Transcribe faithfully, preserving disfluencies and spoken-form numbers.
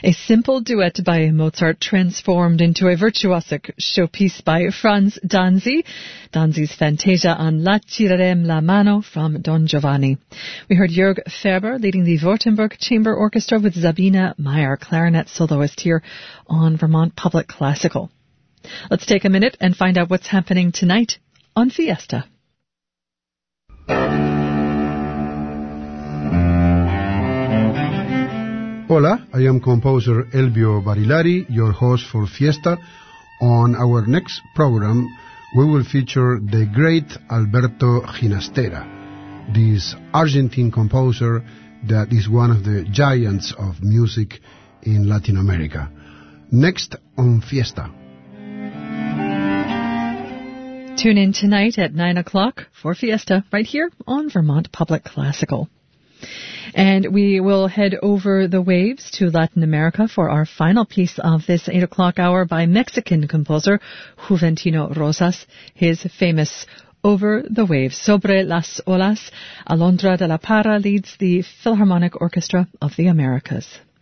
A simple duet by Mozart transformed into a virtuosic showpiece by Franz Danzi. Danzi's Fantasia on La Tirerem la Mano from Don Giovanni. We heard Jörg Ferber leading the Württemberg Chamber Orchestra with Sabine Meyer, clarinet soloist here on Vermont Public Classical. Let's take a minute and find out what's happening tonight on Fiesta. Hola, I am composer Elvio Barilari, your host for Fiesta. On our next program, we will feature the great Alberto Ginastera, this Argentine composer that is one of the giants of music in Latin America. Next on Fiesta. Tune in tonight at nine o'clock for Fiesta right here on Vermont Public Classical. And we will head over the waves to Latin America for our final piece of this eight o'clock hour by Mexican composer Juventino Rosas, his famous Over the Waves. Sobre las Olas, Alondra de la Parra leads the Philharmonic Orchestra of the Americas.